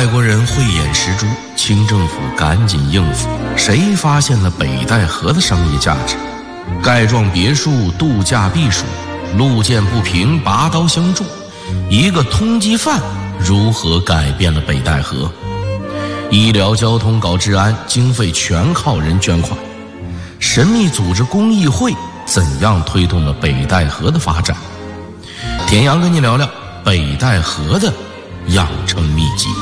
国人慧眼识珠，清政府赶紧应付。谁发现了北戴河的商业价值？盖幢别墅，度假避暑，路见不平拔刀相助。一个通缉犯如何改变了北戴河？医疗交通搞治安，经费全靠人捐款。神秘组织公益会怎样推动了北戴河的发展？田阳跟你聊聊北戴河的养成秘籍。